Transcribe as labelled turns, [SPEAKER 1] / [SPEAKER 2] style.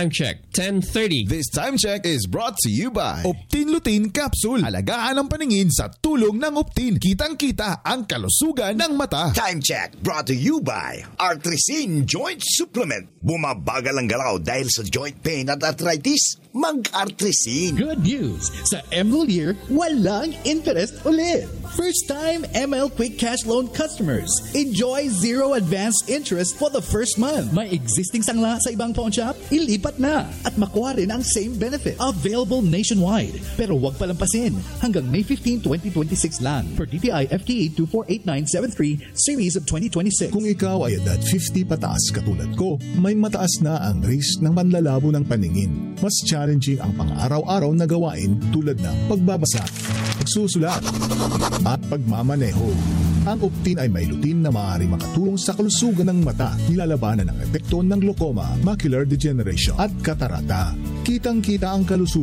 [SPEAKER 1] time check, 10:30.
[SPEAKER 2] This time check is brought to you by Optin Lutein Capsule. Alagaan ang paningin sa tulong ng Optin. Kitang-kita ang kalusugan ng mata.
[SPEAKER 3] Time check brought to you by Artrisin Joint Supplement. Bumabagal ang galaw dahil sa joint pain at arthritis. Mag-Artrisin.
[SPEAKER 4] Good news! Sa ML Year, walang interest ulit. First time ML Quick Cash Loan customers. Enjoy zero advance interest for the first month. May existing sangla sa ibang pawn shop? Ilipat na at makuha rin ang same benefit. Available nationwide. Pero huwag palampasin. Hanggang May 15, 2026 lang. Per DTI FTE 248973 Series of 2026.
[SPEAKER 5] Kung ikaw ay edad 50 pataas katulad ko, may mataas na ang risk ng panlalabo ng paningin. Mas challenging ang pang-araw-araw na gawain tulad ng pagbabasa, pagsusulat, at pagmamaneho. Ang Optin ay may lutein na maaari makatulong sa kalusugan ng mata, nilalabanan ang epekto ng glaucoma, macular degeneration at katarata. Kitang-kita ang kalusugan